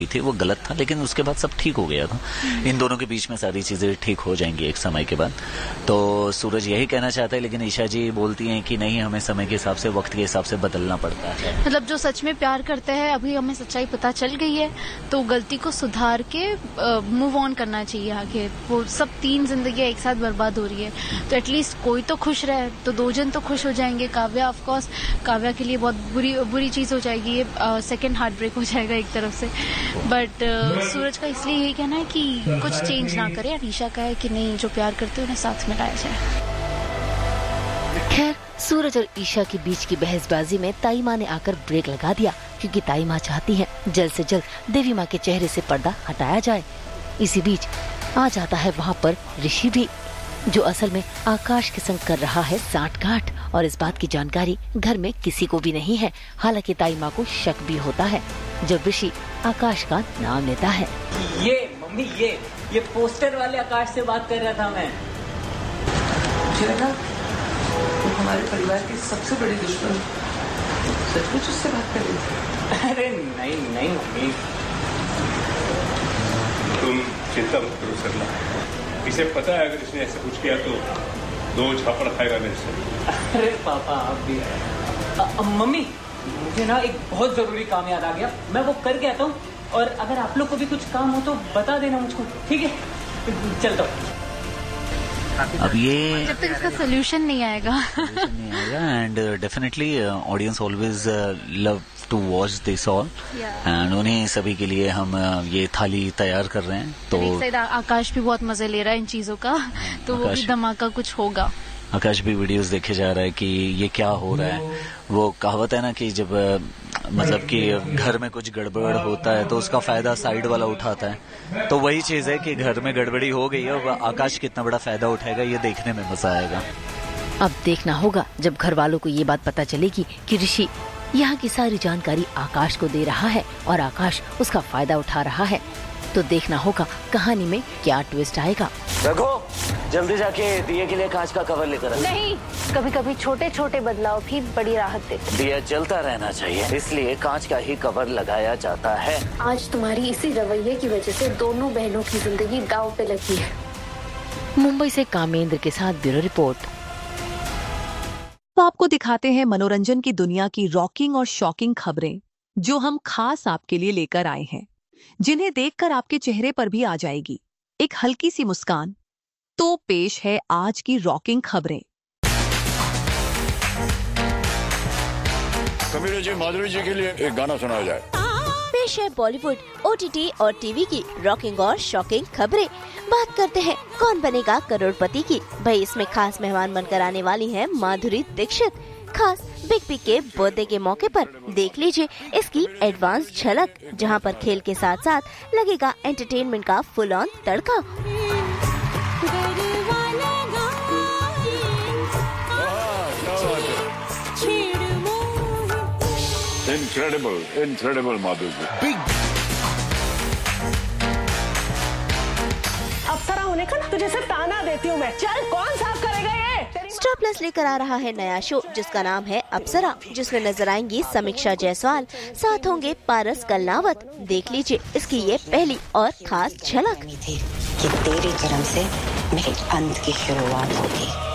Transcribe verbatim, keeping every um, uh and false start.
थी वो गलत था, लेकिन उसके बाद सब ठीक हो गया था। इन दोनों के बीच में सारी चीजें ठीक हो जाएंगी एक समय के बाद। तो सूरज यही कहना चाहता है, लेकिन ईशा जी बोलती हैं कि नहीं, हमें समय के हिसाब से, वक्त के हिसाब से बदलना पड़ता है। मतलब जो सच में प्यार करते हैं, अभी हमें सच्चाई पता चल गई है, तो गलती को सुधार के मूव ऑन करना चाहिए आगे। वो सब तीन जिंदगी एक साथ बर्बाद हो रही है, तो एटलीस्ट कोई तो खुश रहे, तो दो जन तो खुश हो जाएंगे। काव्या ऑफकोर्स, काव्या के लिए बहुत बुरी बुरी चीज हो जाएगी, ये सेकेंड हार्ट ब्रेक हो जाएगा एक तरफ से। बट uh, सूरज का इसलिए यही कहना है कि कुछ चेंज ना करे, और ईशा का है कि नहीं, जो प्यार करते हैं उन्हें साथ में लाया जाए। खैर, सूरज और ईशा के बीच की बहसबाजी में ताई माँ ने आकर ब्रेक लगा दिया, क्योंकि ताई माँ चाहती है जल्द से जल्द देवी माँ के चेहरे से पर्दा हटाया जाए। इसी बीच आ जाता है वहाँ पर ऋषि भी, जो असल में आकाश के संग कर रहा है साठगांठ, और इस बात की जानकारी घर में किसी को भी नहीं है। हालांकि ताई माँ को शक भी होता है जब ऋषि आकाश का नाम लेता है। ये मम्मी, ये ये पोस्टर वाले आकाश से बात कर रहा था मैं। मुझे लगा वो हमारे परिवार के सबसे बड़े दुश्मन, सचमुच उससे बात कर रही थी? अरे नहीं नहीं मम्मी, तुम चिंता मत करो सरला, इसे पता है अगर इसने ऐसा कुछ किया तो दो झापड़ खाएगा मेरे से। अरे पापा आप भी। अ, अ, मम्मी, मुझे ना एक बहुत जरूरी काम याद आ गया, मैं वो करके आता हूँ, और अगर आप लोग को भी कुछ काम हो तो बता देना मुझको, ठीक है? चलता हूँ। अब ये जब तक इसका सोल्यूशन नहीं आएगा नहीं आएगा, and definitely audience always love to watch this all, and उन्हीं सभी के लिए हम uh, ये थाली तैयार कर रहे हैं। तो एक साइड आकाश भी बहुत मजे ले रहा है इन चीजों का, तो वो भी धमाका कुछ होगा। आकाश भी वीडियोस देखे जा रहा है कि ये क्या हो रहा है। वो कहावत है ना कि जब मतलब कि घर में कुछ गड़बड़ होता है तो उसका फायदा साइड वाला उठाता है, तो वही चीज है कि घर में गड़बड़ी हो गई है, और आकाश कितना बड़ा फायदा उठाएगा ये देखने में मजा आएगा। अब देखना होगा जब घर वालों को ये बात पता चलेगी कि ऋषि यहाँ की सारी जानकारी आकाश को दे रहा है और आकाश उसका फायदा उठा रहा है, तो देखना होगा कहानी में क्या ट्विस्ट आएगा। रघु, जल्दी जाके दिए के लिए कांच का कवर लेकर आ। नहीं, कभी कभी छोटे छोटे बदलाव भी बड़ी राहत देते। दिया जलता रहना चाहिए, इसलिए कांच का ही कवर लगाया जाता है। आज तुम्हारी इसी रवैये की वजह से दोनों बहनों की जिंदगी दांव पे लगी है। मुंबई से कामेंद्र के साथ ब्यूरो रिपोर्ट। तो आपको दिखाते हैं मनोरंजन की दुनिया की रॉकिंग और शॉकिंग खबरें, जो हम खास आपके लिए लेकर आए हैं, जिन्हें देखकर आपके चेहरे पर भी आ जाएगी एक हल्की सी मुस्कान। तो पेश है आज की रॉकिंग खबरें। कबीर जी, माधुरी जी के लिए एक गाना सुनाया जाए। पेश है बॉलीवुड, ओटीटी और टीवी की रॉकिंग और शॉकिंग खबरें। बात करते हैं कौन बनेगा करोड़पति की। भाई, इसमें खास मेहमान बनकर आने वाली हैं माधुरी दीक्षित। खास बिग बी के बर्थडे के मौके पर देख लीजिए इसकी एडवांस झलक, जहां पर खेल के साथ साथ लगेगा एंटरटेनमेंट का full on tadka. Incredible, incredible माधुरी। अप्सरा होने का तुझे से ताना देती हूँ मैं। चल, कौन साफ करेगा ये? स्टार प्लस लेकर आ रहा है नया शो जिसका नाम है अप्सरा, जिसमें नजर आएंगी समीक्षा जायसवाल, साथ होंगे पारस कलनावत। देख लीजिए इसकी ये पहली और खास झलक। कि तेरी जन्म से मेरे अंत की शुरुआत होगी।